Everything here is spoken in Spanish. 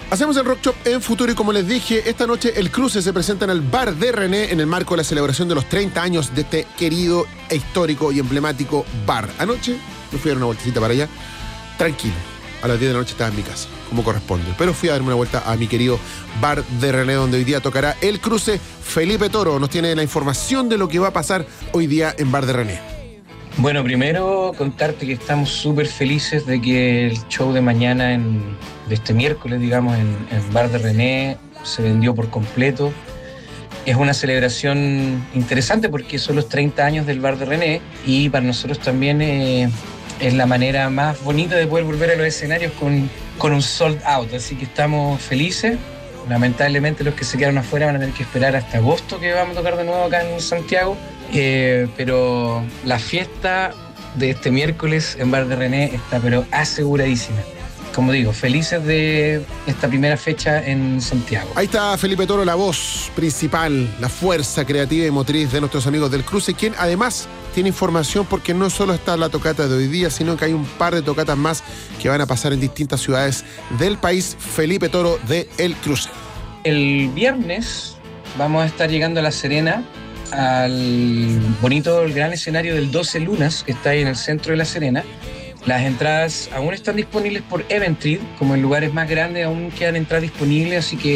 Hacemos el Rock Shop en Futuro y como les dije, esta noche el Cruce se presenta en el Bar de René en el marco de la celebración de los 30 años de este querido, histórico y emblemático bar. Anoche me fui a dar una vueltecita para allá, tranquilo. A las 10 de la noche estaba en mi casa, como corresponde. Pero fui a darme una vuelta a mi querido Bar de René, donde hoy día tocará el Cruce. Felipe Toro nos tiene la información de lo que va a pasar hoy día en Bar de René. Bueno, primero contarte que estamos súper felices de que el show de mañana, de este miércoles, digamos, en Bar de René, se vendió por completo. Es una celebración interesante porque son los 30 años del Bar de René y para nosotros también es la manera más bonita de poder volver a los escenarios con un sold out. Así que estamos felices. Lamentablemente los que se quedaron afuera van a tener que esperar hasta agosto que vamos a tocar de nuevo acá en Santiago. Pero la fiesta de este miércoles en Bar de René está pero aseguradísima. Como digo, felices de esta primera fecha en Santiago. Ahí está Felipe Toro, la voz principal, la fuerza creativa y motriz de nuestros amigos del Cruce, quien además tiene información porque no solo está la tocata de hoy día, sino que hay un par de tocatas más que van a pasar en distintas ciudades del país. Felipe Toro de El Cruce. El viernes vamos a estar llegando a La Serena, al bonito, el gran escenario del 12 Lunas, que está ahí en el centro de La Serena. Las entradas aún están disponibles por Eventrid, como en lugares más grandes aún quedan entradas disponibles, así que